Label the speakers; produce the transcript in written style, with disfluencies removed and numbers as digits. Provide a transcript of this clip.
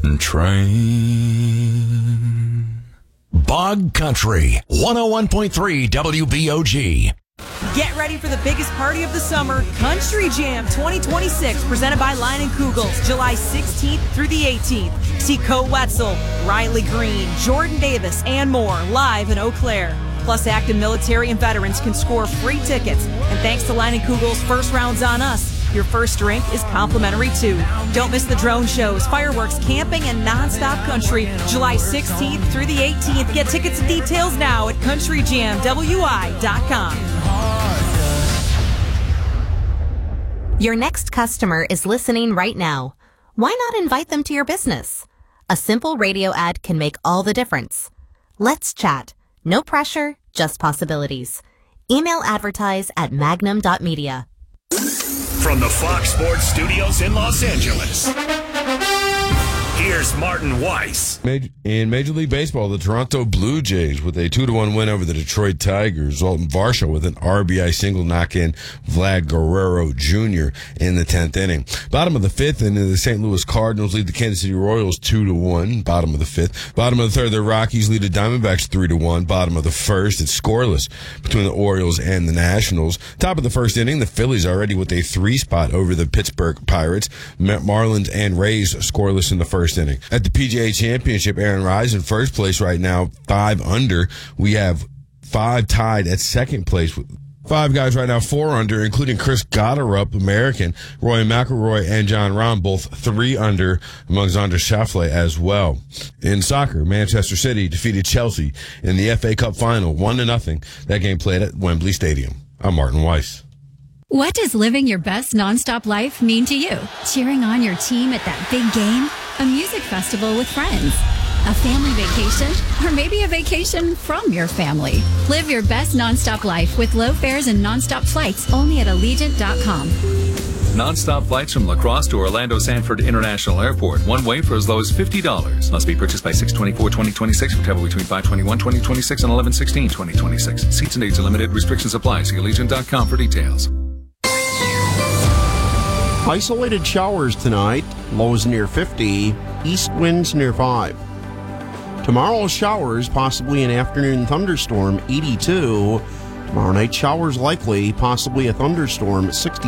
Speaker 1: Train. Bog Country, 101.3 WBOG.
Speaker 2: Get ready for the biggest party of the summer, Country Jam 2026, presented by Line & Kugels, July 16th through the 18th. See Coe Wetzel, Riley Green, Jordan Davis, and more live in Eau Claire. Plus, active military and veterans can score free tickets. And thanks to Line & Kugels, first round's on us. Your first drink is complimentary, too. Don't miss the drone shows, fireworks, camping, and nonstop country, July 16th through the 18th. Get tickets and details now at CountryJamWI.com.
Speaker 3: Your next customer is listening right now. Why not invite them to your business? A simple radio ad can make all the difference. Let's chat. No pressure, just possibilities. Email advertise@magnum.media.
Speaker 4: From the Fox Sports Studios in Los Angeles, here's Martin Weiss.
Speaker 5: In Major League Baseball, the Toronto Blue Jays with a 2-1 win over the Detroit Tigers. Zoltan Varsho with an RBI single knock in Vlad Guerrero Jr. in the 10th inning. Bottom of the 5th, and the St. Louis Cardinals lead the Kansas City Royals 2-1. Bottom of the 5th. Bottom of the 3rd, the Rockies lead the Diamondbacks 3-1. Bottom of the 1st, it's scoreless between the Orioles and the Nationals. Top of the 1st inning, the Phillies already with a 3 spot over the Pittsburgh Pirates. Marlins and Rays scoreless in the 1st inning. At the PGA Championship, Aaron Rise in first place right now, 5 under. We have 5 tied at second place. 5 guys right now, 4 under, including Chris Gotterup, American, Roy McIlroy, and John Rahm, both 3 under, among Xander Schauffele as well. In soccer, Manchester City defeated Chelsea in the FA Cup final, 1-0. That game played at Wembley Stadium. I'm Martin Weiss.
Speaker 6: What does living your best nonstop life mean to you? Cheering on your team at that big game? A music festival with friends? A family vacation? Or maybe a vacation from your family? Live your best nonstop life with low fares and nonstop flights only at Allegiant.com.
Speaker 7: Non-stop flights from La Crosse to Orlando Sanford International Airport. One way for as low as $50. Must be purchased by 6/24/2026 for travel between 5/21/2026 and 11/16/2026. Seats and dates are limited. Restrictions apply. See Allegiant.com for details.
Speaker 8: Isolated showers tonight, lows near 50, east winds near 5. Tomorrow showers, possibly an afternoon thunderstorm, 82. Tomorrow night showers likely, possibly a thunderstorm, 60.